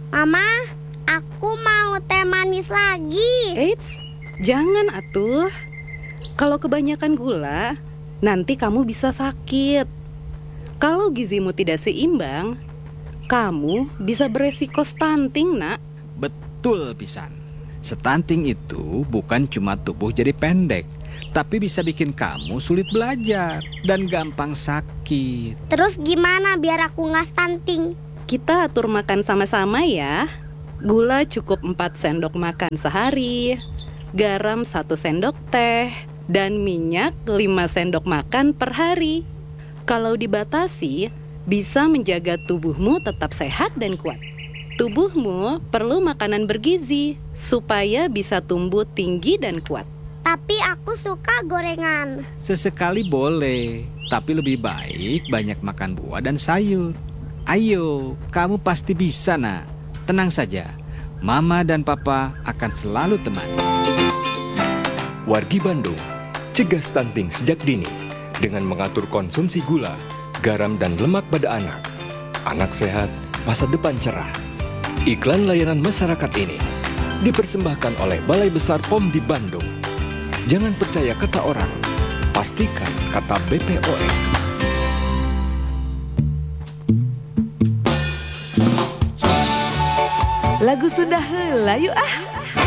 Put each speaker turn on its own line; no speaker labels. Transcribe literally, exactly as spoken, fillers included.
Mama, aku mau teh manis lagi.
Eits, jangan atuh. Kalau kebanyakan gula, nanti kamu bisa sakit. Kalau gizimu tidak seimbang, kamu bisa beresiko stunting, nak.
Betul pisan. Stunting itu bukan cuma tubuh jadi pendek, tapi bisa bikin kamu sulit belajar dan gampang sakit.
Terus gimana biar aku nggak stunting?
Kita atur makan sama-sama ya. Gula cukup empat sendok makan sehari, garam satu sendok teh, dan minyak lima sendok makan per hari. Kalau dibatasi, bisa menjaga tubuhmu tetap sehat dan kuat. Tubuhmu perlu makanan bergizi supaya bisa tumbuh tinggi dan kuat.
Tapi aku suka gorengan.
Sesekali boleh, tapi lebih baik banyak makan buah dan sayur. Ayo, kamu pasti bisa, nak. Tenang saja, Mama dan Papa akan selalu temani.
Wargi Bandung, cegah stunting sejak dini dengan mengatur konsumsi gula, garam dan lemak pada anak. Anak sehat, masa depan cerah. Iklan layanan masyarakat ini dipersembahkan oleh Balai Besar P O M di Bandung. Jangan percaya kata orang, pastikan kata B P O M.
Lagu Sunda heula yuk ah.